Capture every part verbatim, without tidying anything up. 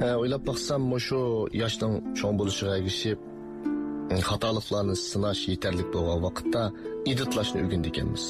O'ylab baksam, şu yaşның çoğun buluşuğa erişip, hatalıklarını sınaş yeterlik bo'lgan vaqtda iditlaşni o'rganganmiz.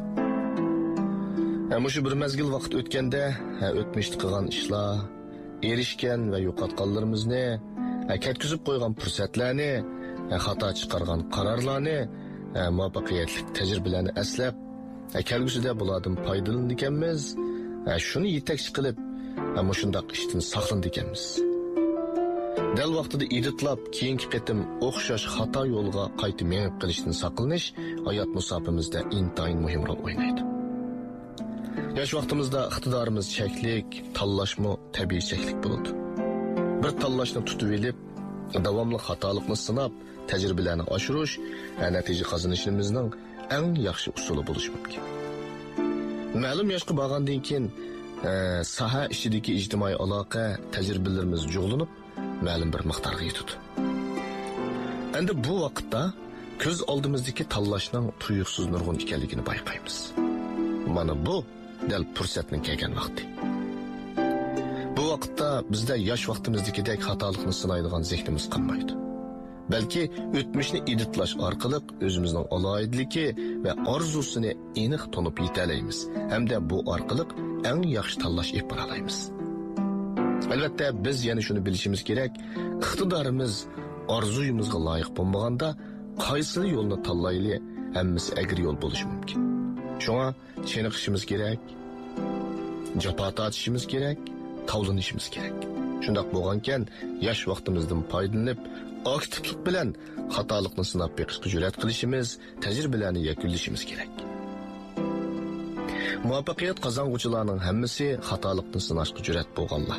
Şu bir mezgil vaqt o'tganda, o'tmishda qilgan ishlar, erishgan va yo'qotganlarimizni, ketkizib qo'ygan fursatlarni, xato chiqargan qarorlarni, muvaffaqiyatli tajribalarni eslab, kelgusida bulardan foydalanganmiz. Shuni yetakchi qilib, shundoq ishdan saqlanganmiz. Dal vaqtida editlab, keyingi qitim o'xshash xato yo'lga qayta menib qilishdan saqlanish hayot musofimizda intayin muhim rol o'ynaydi. Yosh vaqtimizda iqtidorimiz cheklik, tanlashmi tabiiy cheklik bo'ladi. Bir tanlashni tutib olib, davomli xatolikni sinab, tajribalarni oshirish, natija qozonishimizning eng yaxshi usuli bo'lishi mumkin. Ma'lum yoshga borgandan keyin soha ichidagi ijtimoiy aloqa tajribalarimiz jo'g'lanib, ma'lum bir miqdorga yetadi. Endi bu vaqtda ko'z oldimizdagi tanlashning tuyuqsiz nurg'un ekanligini bayqaymiz. Mana bu dal fursatning kelgan vaqti. Bu vaqtda bizda yosh vaqtimizdagidek xatolikni sinaydigan zehnimiz qolmaydi. Balki o'tmishni editlash orqali o'zimizning aloyidligi va orzusini aniq tanib yetalaymiz, hamda bu orqali eng yaxshi tanlash epib olaymiz. Albatta biz yana shuni bilishimiz kerak, iqtidorimiz orzuyimizga loyiq bo'lmaganda qaysi yo'lni tanlayli, hammasi agri yo'l bo'lishi mumkin. Shunga cheniqishimiz kerak, jafo tortishimiz kerak, tavlanishimiz kerak. Shundoq bo'lgankan, yosh vaqtimizdan foydalanib, aktivlik bilan xatolikni sinab beqishga jur'at qilishimiz, tajribalarni yakunlashimiz kerak. Muvaffaqiyat qozonuvchilarning hammasi xatolikni sinashga jur'at bo'lganlar.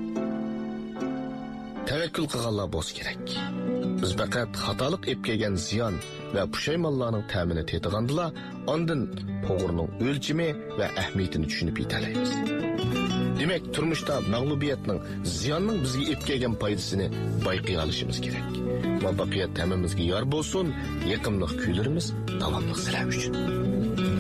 Tavakkul qilganlar bo'lsa kerak. Biz faqat xatolik ep kelgan ziyon va pushaymonlarning ta'mini tetigandilar, ondan to'g'rining o'lchimi va ahamiyatini tushunib yetalaymiz. Demak, turmushda mag'lubiyatning, ziyonning bizga ep kelgan foydasini bayqay olishimiz kerak. Muvaffaqiyat hammamizga yor bo'lsin, yaqinlik kuylarimiz davomli sizlar uchun.